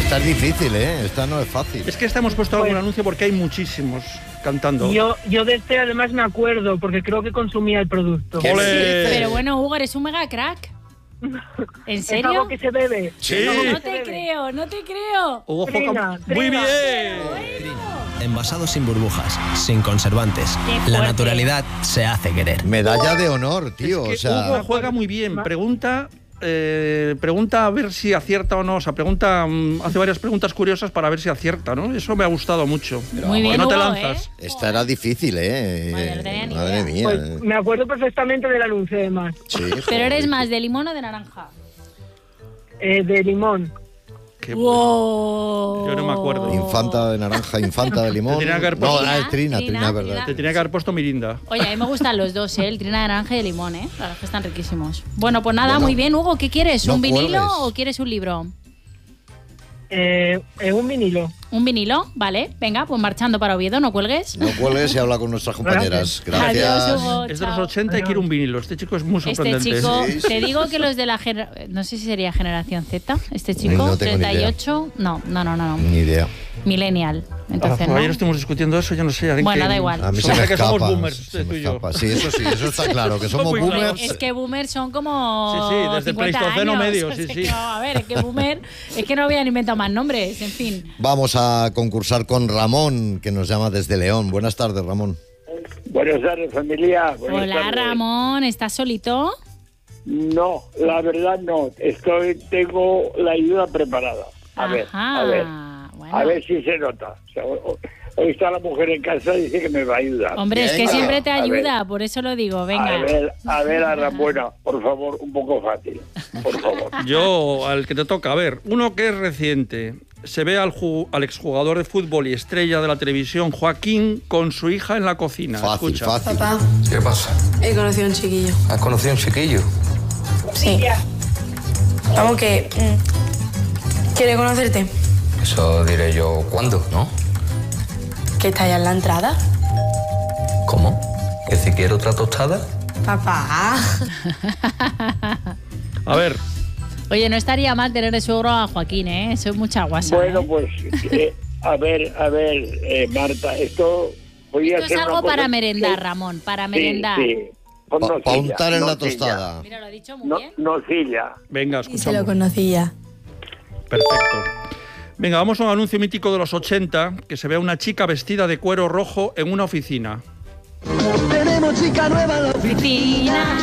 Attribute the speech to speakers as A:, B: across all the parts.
A: esta es difícil, ¿eh? Esta no es fácil.
B: Es que esta hemos puesto algún anuncio porque hay muchísimos cantando.
C: Yo de este además me acuerdo porque creo que consumía el producto.
D: Pero bueno, Hugo, eres un mega crack. ¿En serio?
C: ¿Es algo que se bebe?
B: Sí.
D: No te creo, no te creo.
B: Hugo
C: Trina,
B: Foca, muy bien.
E: Envasados sin burbujas, sin conservantes.
D: Qué
E: La
D: fuerte.
E: naturalidad se hace querer.
A: Medalla de honor, tío.
B: Es que
A: o sea,
B: Hugo juega muy bien. Pregunta a ver si acierta o no. O sea, hace varias preguntas curiosas para ver si acierta, ¿no? Eso me ha gustado mucho.
D: Muy bien,
B: Que no te
D: Hugo,
B: lanzas.
A: esta era difícil, ¿eh?
D: Vale, no tenía ni
A: Madre
D: idea.
A: mía.
C: Pues me acuerdo perfectamente del anuncio además.
A: Sí,
D: Pero
A: joder.
D: eres más de limón o de naranja.
C: De limón.
B: Qué
D: Wow.
B: Yo no me acuerdo.
A: Infanta de naranja, infanta de limón.
B: Te tenía que haber
A: No,
B: puesto-
A: es Trina, verdad.
B: Te tenía que haber puesto Mirinda.
D: Oye, a mí me gustan los dos, ¿eh? El trina de naranja y el limón, ¿eh? La verdad es que están riquísimos. Bueno, pues nada,
A: Bueno,
D: muy bien, Hugo. ¿Qué quieres?
A: no
D: ¿Un vinilo
A: cuelgues.
D: o quieres un libro?
C: Un vinilo.
D: ¿Un vinilo? Vale. Venga, pues marchando para Oviedo, no cuelgues.
A: No cuelgues y habla con nuestras compañeras. Gracias.
D: Adiós, Hugo.
B: Es de los
D: chao.
B: 80 y quiere un vinilo. Este chico es muy
D: Este
B: sorprendente.
D: chico,
A: Sí,
D: te digo que los de la no sé si sería generación Z, este chico,
A: No tengo ni idea.
D: 38, no.
A: Ni idea.
D: Millennial. Entonces,
B: Ayer
D: ¿no?
B: estuvimos discutiendo eso, yo no sé.
D: Bueno, da igual.
A: A mí se
B: Somos
A: me
B: que somos
A: escapa.
B: boomers,
A: se
B: tú
A: me
B: y yo.
A: escapa. Sí, eso está claro, que somos
B: Muy claro.
A: boomers.
D: Es que boomers son como
B: Sí, desde el
D: 50
B: Pleistoceno
D: años.
B: medio,
D: O sea,
B: sí,
D: que
B: sí.
D: no, a ver, es que boomer, es que no habían inventado más nombres, en fin.
A: Vamos a concursar con Ramón, que nos llama desde León. Buenas tardes, Ramón.
F: Buenas tardes, familia. Buenas
D: Hola,
F: tardes.
D: Ramón, ¿estás solito?
F: No, la verdad no. Tengo la ayuda preparada. A ver,
D: bueno.
F: a ver si se nota. O sea, hoy está la mujer en casa y dice que me va a ayudar.
D: Hombre, es que
A: Venga.
D: siempre te
F: A
D: ayuda, por eso lo digo, venga.
F: A ver, Ramona, por favor, un poco fácil. Por favor.
B: Yo, al que te toca, a ver, uno que es reciente. Se ve al exjugador de fútbol y estrella de la televisión, Joaquín, con su hija en la cocina.
A: Fácil,
B: Escucha.
A: fácil.
G: Papá,
H: ¿Qué pasa?
G: he conocido a un chiquillo.
H: ¿Has conocido a un chiquillo?
G: Sí. Vamos que... quiere conocerte.
H: Eso diré yo cuándo, ¿no?
G: Que está allá en la entrada.
H: ¿Cómo? ¿Que si quiero otra tostada?
G: Papá.
B: A ver,
D: Oye, no estaría mal tener de suegro a Joaquín, ¿eh? Eso es mucha guasa.
F: Bueno,
D: ¿eh?
F: pues, a ver, Marta, esto... podría
D: Esto es
F: ser una
D: algo
F: cosa
D: para merendar,
F: que-
D: Ramón, para
F: Sí,
D: merendar.
F: sí. Pon
A: Pa
F: nocilla,
A: untar en la
F: nocilla.
A: tostada.
D: Mira, lo ha dicho muy
F: No,
D: bien.
F: nocilla.
B: venga,
G: Y se lo
B: escuchamos.
G: conocía.
B: Perfecto. Venga, vamos a un anuncio mítico de los 80, que se ve a una chica vestida de cuero rojo en una oficina.
D: Oficina.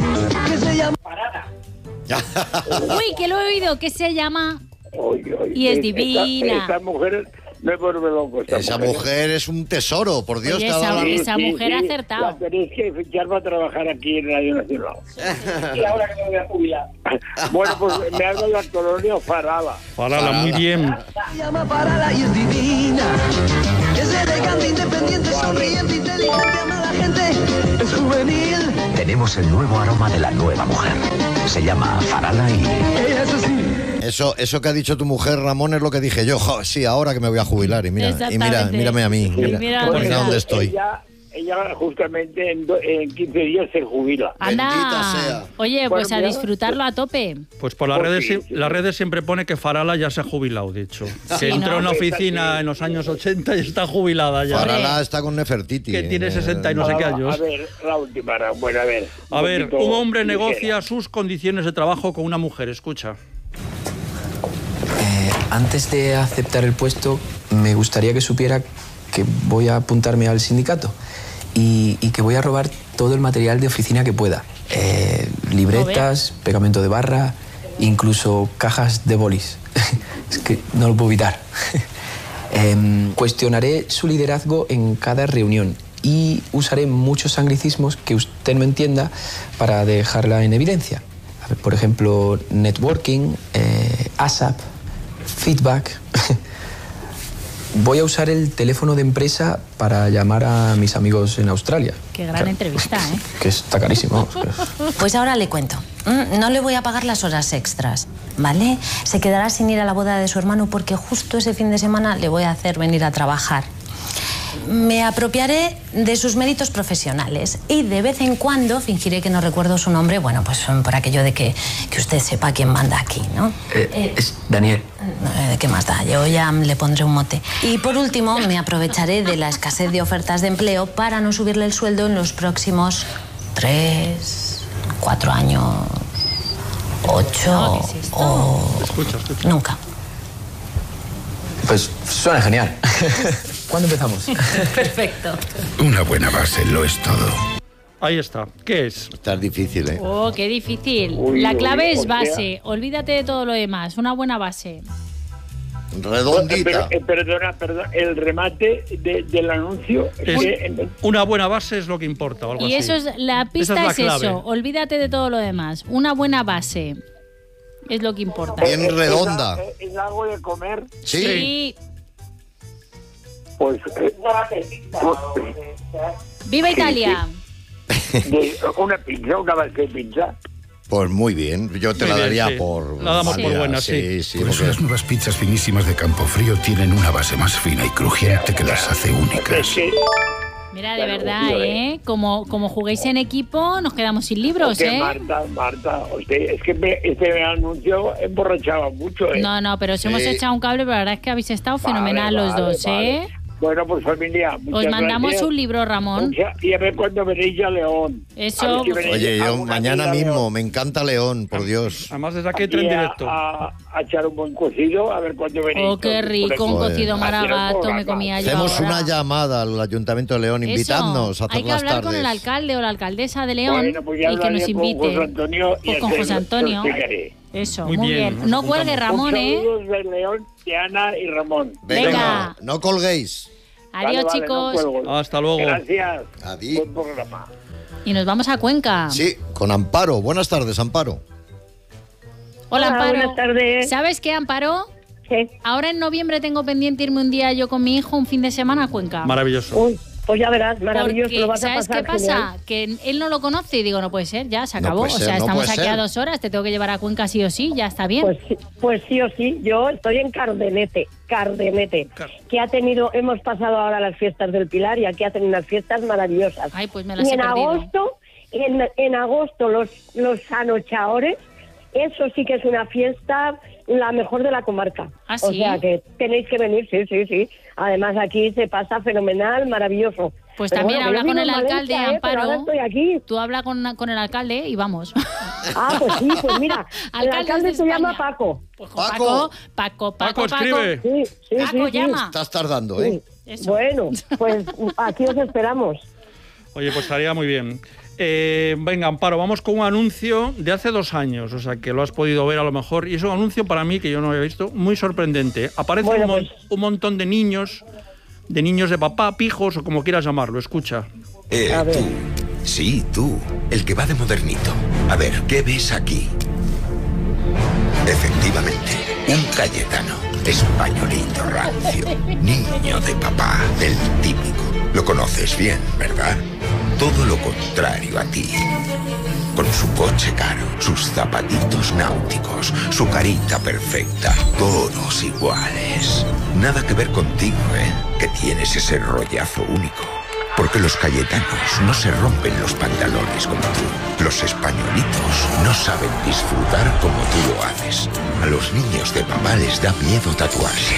D: Uy, que lo he oído, que se llama...
F: Oye,
D: Y es divina.
F: Esta mujer me vuelve loco.
A: Esa mujer es un tesoro, por Dios.
D: Oye,
A: te ha dado la-
D: esa mujer ha acertado.
F: La tenéis que fichar para trabajar aquí en Radio Nacional. Y ahora que me voy a jubilar. Bueno, pues me hago la colonia Farala.
B: Farala, muy bien.
I: llama Farala y es divina. Es elegante, independiente, sonriente, inteligente, ama a la gente. Es juvenil.
J: Tenemos el nuevo aroma de la nueva mujer. Se llama Farala y...
I: Ella es así.
A: Eso que ha dicho tu mujer, Ramón, es lo que dije yo. Jo, sí, ahora que me voy a jubilar. Y
D: Exactamente.
A: mírame a mí.
D: Y
A: Mira,
D: mira
A: mira
D: dónde
A: dónde
D: está.
A: estoy.
F: Ella justamente en 15 días se jubila.
D: Anda.
A: Bendita sea.
D: Oye, pues
F: Bueno,
D: a
F: mira,
D: disfrutarlo a tope.
B: Pues por las
F: Pues
B: redes,
F: sí, sí.
B: las redes siempre pone que Farala ya se ha jubilado, de hecho. Que
D: Sí,
B: entró
D: ¿no?
B: en una oficina en los años 80 y está jubilada ya.
A: Farala está con Nefertiti.
B: Que tiene 60 y no sé qué años.
F: A ver, la última. Bueno, a ver.
B: A ver,
F: poquito
B: un hombre
F: ligera.
B: negocia sus condiciones de trabajo con una mujer, escucha.
K: Antes de aceptar el puesto, me gustaría que supiera que voy a apuntarme al sindicato y que voy a robar todo el material de oficina que pueda. Libretas, pegamento de barra, incluso cajas de bolis. Es que no lo puedo evitar. Cuestionaré su liderazgo en cada reunión y usaré muchos anglicismos que usted no entienda para dejarla en evidencia. A ver, por ejemplo, networking, ASAP, feedback. Voy a usar el teléfono de empresa para llamar a mis amigos en Australia.
D: Qué gran entrevista, ¿eh?
K: Que está carísimo.
L: Pues ahora le cuento. No le voy a pagar las horas extras, ¿vale? Se quedará sin ir a la boda de su hermano porque justo ese fin de semana le voy a hacer venir a trabajar. Me apropiaré de sus méritos profesionales y de vez en cuando fingiré que no recuerdo su nombre, bueno, pues por aquello de que usted sepa quién manda aquí, ¿no?
K: Es Daniel.
L: ¿De qué más da? Yo ya le pondré un mote. Y por último, me aprovecharé de la escasez de ofertas de empleo para no subirle el sueldo en los próximos 3, 4 años, 8 o...
B: Escucha.
L: Nunca.
K: Pues suena genial. ¿Cuándo empezamos?
L: Perfecto.
M: Una buena base lo es todo.
B: Ahí está. ¿Qué es?
A: Está difícil, ¿eh?
D: Oh, qué difícil. La clave es base. Olvídate de todo lo demás. Una buena base.
A: Redondita.
F: Perdona, el remate del anuncio.
B: Una buena base es lo que importa o algo
D: Y
B: así.
D: eso es, la pista
B: Esa
D: es,
B: es la clave.
D: eso. Olvídate de todo lo demás. Una buena base es lo que importa.
A: Bien redonda.
F: ¿Es algo de comer?
A: Sí.
F: Pues...
D: ¡Viva Italia!
F: Una base de pizza.
A: Pues muy bien, yo te
B: Muy
A: la
B: bien,
A: daría
B: sí.
A: por...
B: La damos por
A: válida,
B: buena, sí.
M: Por eso las nuevas pizzas finísimas de Campofrío tienen una base más fina y crujiente que las hace únicas.
D: Mira, de verdad, como juguéis en equipo, nos quedamos sin libros,
F: Porque Marta, es que este anuncio emborrachaba mucho,
D: No, pero os hemos echado un cable, pero la verdad es que habéis estado fenomenal los dos, ¿eh?
F: Bueno, pues familia,
D: Os mandamos
F: gracias.
D: un libro, Ramón.
F: Y a ver cuándo veréis a León.
D: Eso.
A: Oye, yo mañana mismo, me encanta León, por Dios.
B: Además, desde aquí tren directo.
F: A echar un buen cocido, a ver cuándo veréis.
D: Oh, qué rico, un cocido maragato, me comía yo.
A: Hacemos
D: ahora.
A: una llamada al Ayuntamiento de León, invitadnos a
D: Hay
A: todas
D: que
A: las
D: hablar con el
A: tardes.
D: alcalde o la alcaldesa de León
F: Bueno, pues ya
D: y que nos
F: hablaré con
D: invite.
F: José Antonio y
D: Pues con José Antonio.
F: te explicaré.
D: Eso,
B: Muy
D: muy
B: bien,
D: bien.
B: nos
D: No
B: apuntamos.
D: cuelgue, Ramón,
F: Un
D: ¿eh?
F: saludo de León, de Ana y Ramón.
D: Venga.
A: No colguéis.
D: Adiós,
F: Vale,
D: chicos.
F: no cuelgo.
B: Hasta luego.
F: Gracias.
A: Adiós.
F: Buen programa.
D: Y nos vamos a Cuenca.
A: Sí, con Amparo. Buenas tardes, Amparo.
D: Hola, Amparo.
C: buenas tardes.
D: ¿Sabes qué, Amparo?
C: Sí.
D: Ahora en noviembre tengo pendiente irme un día yo con mi hijo, un fin de semana a Cuenca.
B: Maravilloso.
C: Uy, pues ya verás, maravilloso,
D: Porque,
C: lo vas a
D: ¿sabes
C: pasar
D: qué pasa?
C: genial.
D: Que él no lo conoce y digo, no puede ser, ya se
A: No
D: acabó.
A: puede
D: O
A: ser,
D: sea,
A: no
D: estamos
A: puede
D: aquí a
A: ser.
D: 2 horas, te tengo que llevar a Cuenca sí o sí, ya está bien.
C: Pues sí o sí, yo estoy en Cardenete, hemos pasado ahora las fiestas del Pilar y aquí hacen unas fiestas maravillosas.
D: Ay, pues me las
C: Y
D: he
C: en
D: perdido.
C: agosto, en agosto los anochaores, eso sí que es una fiesta la mejor de la comarca.
D: ¿Ah,
C: O
D: sí?
C: sea que tenéis que venir, sí. Además aquí se pasa fenomenal, maravilloso.
D: Pues
C: Pero
D: también
C: bueno, que
D: habla
C: yo
D: con el
C: vivo en
D: alcalde,
C: Valencia, pero ahora
D: Amparo.
C: estoy aquí.
D: Tú habla con el alcalde y vamos.
C: Ah, pues sí, pues mira, el alcalde
D: de
C: se llama
D: España.
C: Paco.
D: Pues con Paco,
B: Paco, escribe.
C: Sí,
D: Paco,
C: sí.
D: llama.
A: Estás tardando, ¿eh?
D: Eso.
C: Bueno, pues aquí os esperamos.
B: Oye, pues estaría muy bien. Venga, Amparo, vamos con un anuncio de hace 2 años, o sea, que lo has podido ver a lo mejor. Y es un anuncio para mí que yo no había visto, muy sorprendente. Aparece
C: Bueno, pues.
B: un montón de niños de papá, pijos o como quieras llamarlo. Escucha.
C: A ver.
N: Tú. Sí, tú. El que va de modernito. A ver, ¿qué ves aquí? Efectivamente, un Cayetano. Españolito rancio. Niño de papá, el típico. Lo conoces bien, ¿verdad? Todo lo contrario a ti. Con su coche caro, sus zapatitos náuticos, su carita perfecta, todos iguales. Nada que ver contigo, ¿eh? Que tienes ese rollazo único. Porque los cayetanos no se rompen los pantalones como tú. Los españolitos no saben disfrutar como tú lo haces. A los niños de papá les da miedo tatuarse.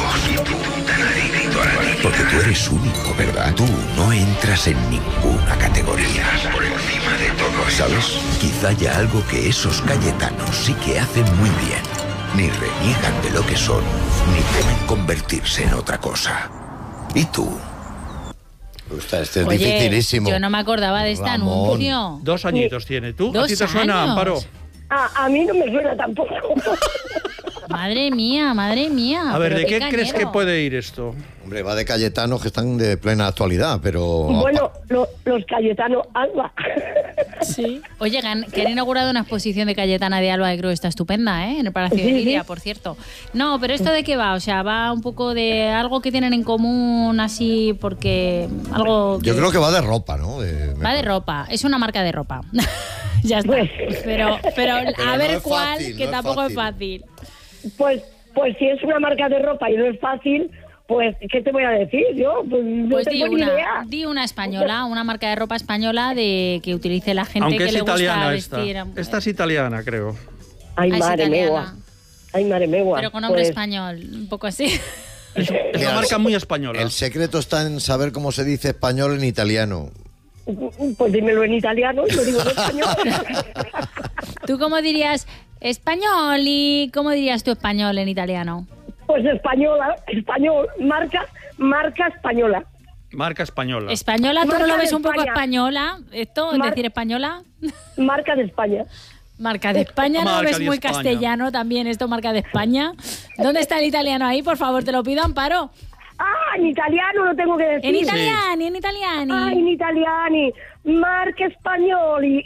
N: Porque tú eres único, ¿verdad? Tú no entras en ninguna categoría. Por encima de todo, ¿sabes? Quizá haya algo que esos cayetanos sí que hacen muy bien. Ni reniegan de lo que son, ni temen convertirse en otra cosa. ¿Y tú?
A: Este es
D: Oye,
A: dificilísimo.
D: yo no me acordaba de este
A: Ramón.
D: anuncio.
B: 2 añitos tiene. ¿Tú? ¿A
D: 2
B: ti te suena,
D: años?
B: Amparo?
C: A mí no me suena tampoco.
D: Madre mía.
B: A ver,
D: pero
B: ¿de qué crees
D: cañero.
B: que puede ir esto?
A: Hombre, va de Cayetanos que están de plena actualidad, pero...
C: Bueno, los Cayetano Alba.
D: Sí. Oye, que han inaugurado una exposición de Cayetana de Alba de Cruz, está estupenda, ¿eh? En el Palacio de
C: Sí,
D: Lidia,
C: sí.
D: por cierto. No, pero ¿esto de qué va? O sea, va un poco de algo que tienen en común, así, porque algo...
A: Yo creo que va de ropa, ¿no?
D: Va de ropa, es una marca de ropa. Ya está. Pero a
A: no
D: ver
A: es
D: cuál,
A: fácil,
D: que
A: no es
D: tampoco es
A: fácil.
D: fácil.
C: Pues si es una marca de ropa y no es fácil, Pues, ¿qué te voy a decir yo? Pues no
D: Pues
C: tengo ni idea.
D: di una española, una marca de ropa española de que utilice la gente
B: Aunque
D: que
B: es
D: le gusta
B: italiana
D: vestir.
B: esta es italiana, creo.
C: Ay,
D: Es
C: madre
D: italiana.
C: megua. Ay, madre megua.
D: Pero con nombre
C: Pues,
D: español, un poco así.
B: Es una marca muy española.
A: El secreto está en saber cómo se dice español en italiano.
C: Pues dímelo en italiano y lo digo en español.
D: ¿Tú cómo dirías español y cómo dirías tú español en italiano?
C: Pues española, español, marca española.
B: Marca española.
D: ¿Española tú no
C: Marca
D: lo
C: de
D: ves un poco
C: España.
D: española? ¿Esto, decir española?
C: Marca de España.
D: Marca de España, ¿no lo
B: Marca
D: ves
B: de
D: muy
B: España.
D: castellano también esto, marca de España? ¿Dónde está el italiano ahí? Por favor, te lo pido, Amparo.
C: Ah, en italiano lo tengo que decir.
D: En italiani, en italiani.
C: Ah, in italiani. Marca espagnoli.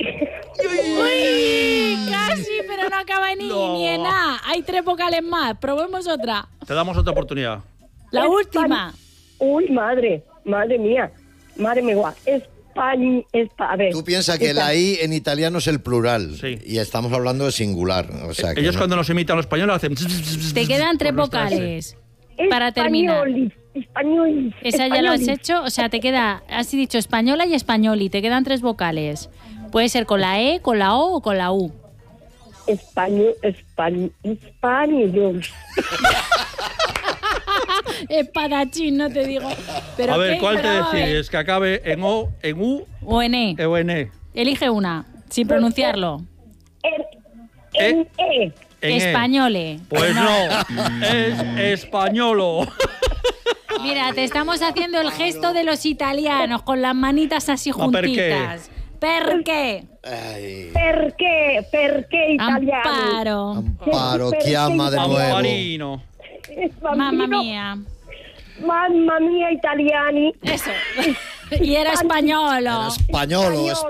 D: Uy, casi, pero no acaba ni en A. Hay 3 vocales más. Probemos otra.
B: Te damos otra oportunidad.
D: La última.
C: Uy, madre mía. Madre mía. A ver.
A: Tú piensas que la I en italiano es el plural. Y estamos hablando de singular. O sea, que
B: Ellos
A: no-
B: cuando nos imitan los españoles hacen...
D: Te quedan 3
B: por nuestra
D: vocales para terminar.
C: Españoli.
D: Esa ya lo has hecho, o sea, te queda, has dicho española y españoli, te quedan 3 vocales. Puede ser con la E, con la O o con la U.
C: Español.
D: Espadachín, no te digo. ¿Pero
B: A ver,
D: qué?
B: ¿cuál te
D: Pero,
B: decides? ¿Que acabe en O, en U
D: O en E.
B: o en E?
D: Elige una, sin pronunciarlo.
C: En E.
B: En E.
D: Españole.
B: Pues no, es españolo.
D: Mira, te estamos haciendo el gesto de los italianos, con las manitas así
B: Ma perché?
D: juntitas. ¿Per qué?
C: Perché italiano?
D: Amparo.
A: Amparo, chiama de nuevo.
B: Amparino.
D: Mamma mía.
C: Mamma mia, italiani.
D: Eso. Y era españolo.
A: Españolo,